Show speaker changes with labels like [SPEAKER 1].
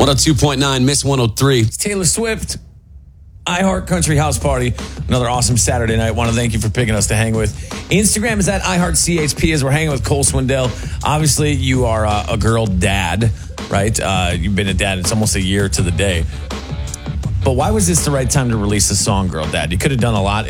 [SPEAKER 1] 102.9, Miss 103.
[SPEAKER 2] It's Taylor Swift. iHeart Country House Party. Another awesome Saturday night. Want to thank you for picking us to hang with. Instagram is at iHeartCHP as we're hanging with Cole Swindell. Obviously, you are a girl dad, right? You've been a dad. It's almost a year to the day. But why was this the right time to release the song, Girl Dad? You could have done a lot.